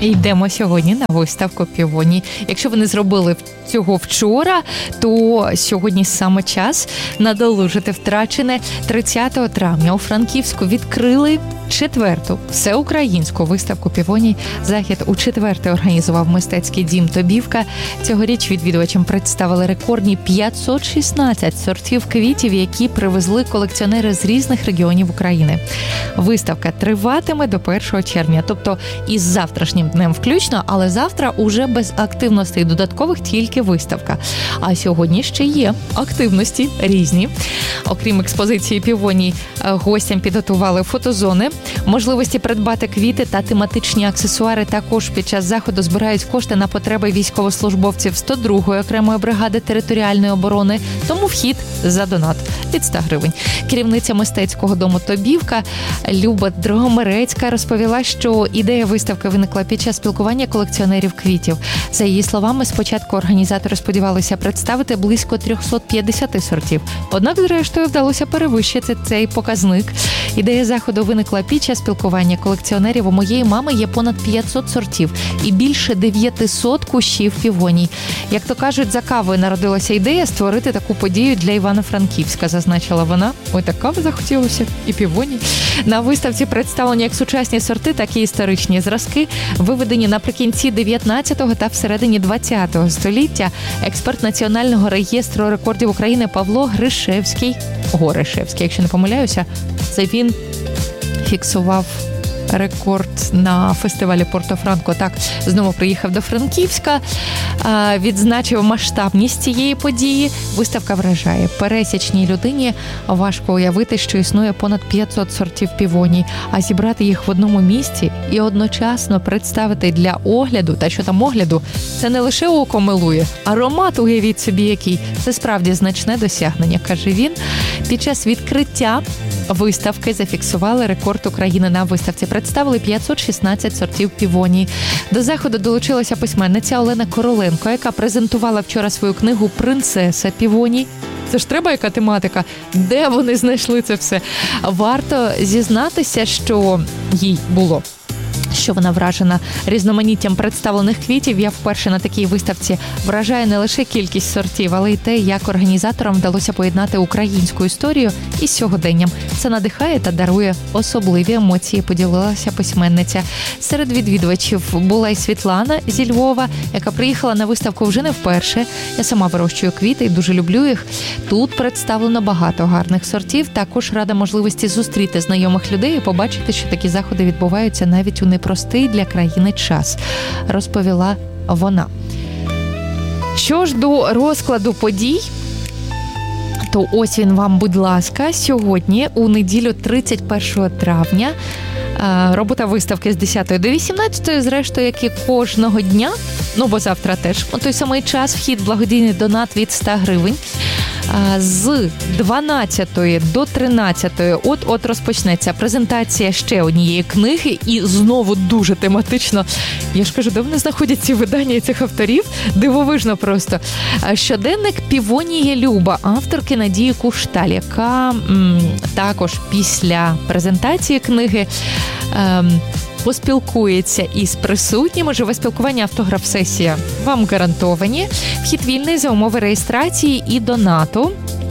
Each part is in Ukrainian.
Йдемо сьогодні на виставку «Півоній». Якщо ви не зробили цього вчора, то сьогодні саме час надолужити втрачене. 30 травня у Франківську відкрили 4-ту всеукраїнську виставку «Півоній». Захід у 4-те організував мистецький дім «Тобівка». Цьогоріч відвідувачам представили рекордні 516 сортів квітів, які привезли колекціонери з різних регіонів України. Виставка триватиме до 1 червня, тобто із завтрашнім днем включно, але завтра уже без активностей додаткових, тільки виставка. А сьогодні ще є активності різні. Окрім експозиції «Півоній», гостям підготували фотозони, можливості придбати квіти та тематичні аксесуари. Також під час заходу збирають кошти на потреби військовослужбовців 102-ї окремої бригади територіальної оборони, тому вхід за донат від 100 гривень. Керівниця мистецького дому «Тобівка» Люба Дрогомерецька розповіла, що ідея виставки виникла під час спілкування колекціонерів квітів. За її словами, спочатку організатори сподівалися представити близько 350 сортів. Однак, зрештою, вдалося перевищити цей показник. Ідея заходу виникла під час спілкування колекціонерів. У моєї мами є понад 500 сортів і більше 900 кущів півоній. Як то кажуть, за кавою народилася ідея створити таку подію для Івано-Франківська, зазначила вона. Ой, так кави захотілося, і півоній. На виставці представлені як сучасні сорти, так і історичні зразки, виведені наприкінці 19-го та всередині 20-го століття. Експерт Національного реєстру рекордів України Павло Гришевський, якщо не помиляюся, це він фіксував рекорд на фестивалі Порто-Франко. Так, знову приїхав до Франківська, відзначив масштабність цієї події. Виставка вражає. Пересічній людині важко уявити, що існує понад 500 сортів півоній, а зібрати їх в одному місці і одночасно представити для огляду, та що там огляду, це не лише око милує, аромат, уявіть собі який. Це справді значне досягнення, каже він. Під час відкриття виставки зафіксували рекорд України на виставці. Представили 516 сортів півоній. До заходу долучилася письменниця Олена Короленко, яка презентувала вчора свою книгу «Принцеса півоній». Це ж треба яка тематика? Де вони знайшли це все? Варто зізнатися, що їй було. Що вона вражена різноманіттям представлених квітів. Я вперше на такій виставці. Вражає не лише кількість сортів, але й те, як організаторам вдалося поєднати українську історію із сьогоденням. Це надихає та дарує особливі емоції, поділилася письменниця. Серед відвідувачів була й Світлана зі Львова, яка приїхала на виставку вже не вперше. Я сама вирощую квіти і дуже люблю їх. Тут представлено багато гарних сортів. Також рада можливості зустріти знайомих людей і побачити, що такі заходи відбуваються навіть у непростий для країни час, розповіла вона. Що ж до розкладу подій, то ось він вам, будь ласка, сьогодні, у неділю 31 травня, робота виставки з 10 до 18, зрештою, як і кожного дня, бо завтра теж, у той самий час, вхід благодійний донат від 100 гривень. З 12 до 13 от розпочнеться презентація ще однієї книги, і знову дуже тематично. Я ж кажу, де вони знаходять ці видання і цих авторів? Дивовижно просто. Щоденник «Півонія Люба» авторки Надії Кушталь, яка також після презентації книги поспілкується із присутніми. Живе спілкування, автограф-сесія вам гарантовані. Вхід вільний за умови реєстрації і донату.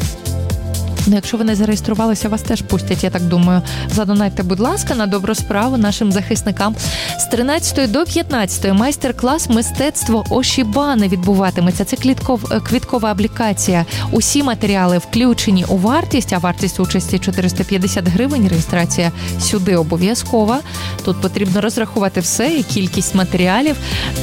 Якщо ви не зареєструвалися, вас теж пустять, я так думаю. Задонайте, будь ласка, на добру справу нашим захисникам. З 13 до 15 майстер-клас «Мистецтво ошібани» відбуватиметься. Це квіткова аплікація. Усі матеріали включені у вартість, а вартість участі 450 гривень. Реєстрація сюди обов'язкова. Тут потрібно розрахувати все, і кількість матеріалів,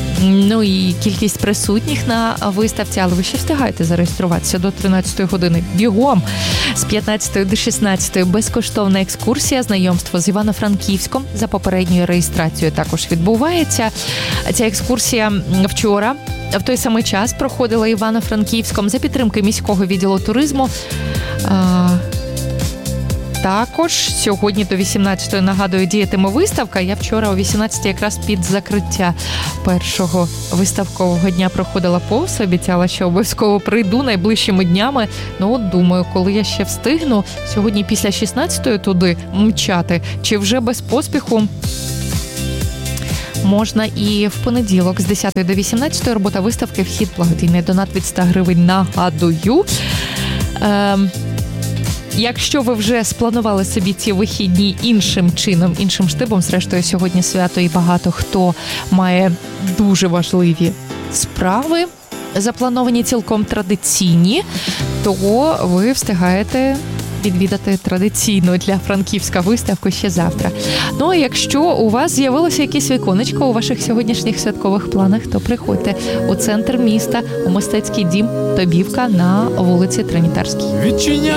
і кількість присутніх на виставці. Але ви ще встигаєте зареєструватися до 13 години. Бігом! З 15 до 16 безкоштовна екскурсія, знайомство з Івано-Франківськом за попередньою реєстрацією також відбувається. Ця екскурсія вчора в той самий час проходила Івано-Франківськом за підтримки міського відділу туризму. Також сьогодні до 18-ї, нагадую, діятиме виставка. Я вчора о 18-й якраз під закриття першого виставкового дня проходила повз, обіцяла, що обов'язково прийду найближчими днями. Думаю, коли я ще встигну сьогодні після 16-ї туди мчати, чи вже без поспіху можна і в понеділок з 10 до 18 робота виставки, вхід благодійний, донат від 100 гривень, нагадую. Якщо ви вже спланували собі ці вихідні іншим чином, іншим штибом, зрештою сьогодні свято і багато хто має дуже важливі справи, заплановані цілком традиційні, то ви встигаєте відвідати традиційну для Франківська виставку ще завтра. Ну, а якщо у вас з'явилося якесь віконечко у ваших сьогоднішніх святкових планах, то приходьте у центр міста, у мистецький дім Тобівка на вулиці Тринітарській.